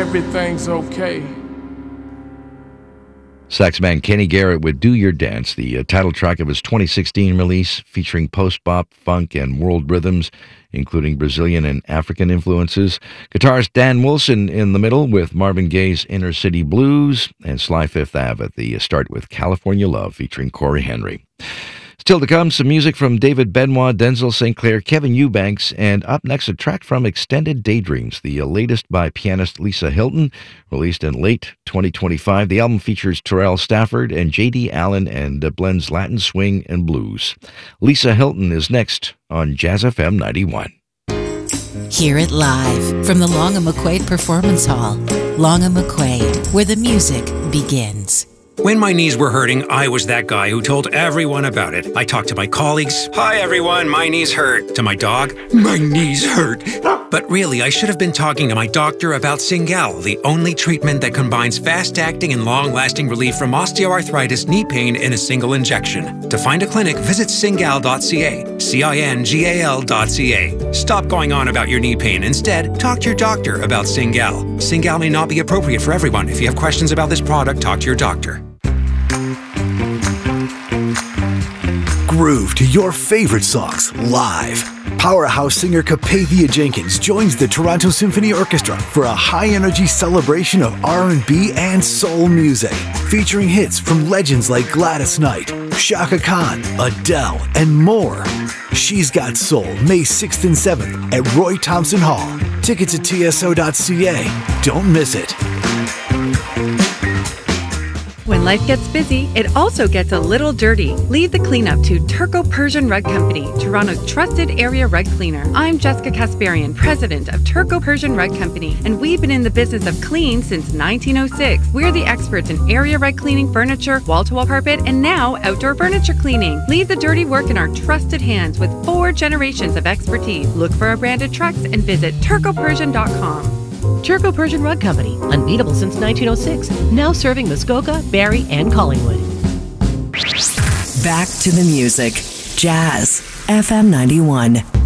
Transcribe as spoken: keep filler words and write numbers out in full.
everything's okay. Saxman Kenny Garrett with Do Your Dance, the uh, title track of his twenty sixteen release, featuring post-bop, funk, and world rhythms, including Brazilian and African influences. Guitarist Dan Wilson in the middle with Marvin Gaye's Inner City Blues, and Sly Fifth Ave at the start with California Love, featuring Corey Henry. Still to come, some music from David Benoit, Denzel Saint Clair, Kevin Eubanks, and up next, a track from Extended Daydreams, the latest by pianist Lisa Hilton, released in late twenty twenty-five. The album features Terrell Stafford and J D Allen and uh, blends Latin swing and blues. Lisa Hilton is next on Jazz F M ninety-one. Hear it live from the Long and McQuaid Performance Hall. Long and McQuaid, where the music begins. When my knees were hurting, I was that guy who told everyone about it. I talked to my colleagues. Hi, everyone, my knees hurt. To my dog, my knees hurt. But really, I should have been talking to my doctor about Cingal, the only treatment that combines fast-acting and long-lasting relief from osteoarthritis knee pain in a single injection. To find a clinic, visit cingal dot c a, C I N G A L dot C A. Stop going on about your knee pain. Instead, talk to your doctor about Cingal. Cingal may not be appropriate for everyone. If you have questions about this product, talk to your doctor. Groove to your favorite songs live. Powerhouse singer Capathia Jenkins joins the Toronto Symphony Orchestra for a high-energy celebration of R and B and soul music, featuring hits from legends like Gladys Knight, Chaka Khan, Adele, and more. She's Got Soul, May sixth and seventh at Roy Thompson Hall. Tickets at T S O dot C A. Don't miss it. When life gets busy, it also gets a little dirty. Leave the cleanup to Turco Persian Rug Company, Toronto's trusted area rug cleaner. I'm Jessica Kasparian, president of Turco Persian Rug Company, and we've been in the business of clean since nineteen oh six. We're the experts in area rug cleaning, furniture, wall-to-wall carpet, and now outdoor furniture cleaning. Leave the dirty work in our trusted hands with four generations of expertise. Look for our branded trucks and visit turco persian dot com. Turco Persian Rug Company, unbeatable since nineteen oh six, now serving Muskoka, Barrie, and Collingwood. Back to the music. Jazz F M ninety-one.